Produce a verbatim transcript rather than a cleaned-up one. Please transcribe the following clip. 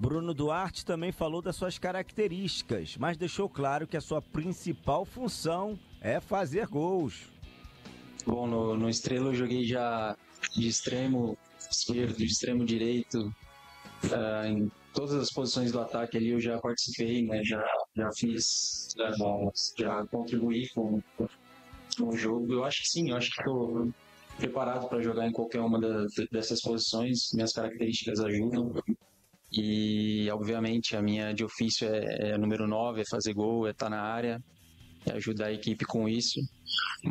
Bruno Duarte também falou das suas características, mas deixou claro que a sua principal função é fazer gols. Bom, no, no Estrela eu joguei já de extremo esquerdo, de extremo direito, uh, em todas as posições do ataque ali eu já participei, né? Já, já fiz, já, já contribuí com, com o jogo. Eu acho que sim, eu acho que estou preparado para jogar em qualquer uma da, dessas posições, minhas características ajudam. E, obviamente, a minha de ofício é, é número nove, é fazer gol, é estar na área, é ajudar a equipe com isso.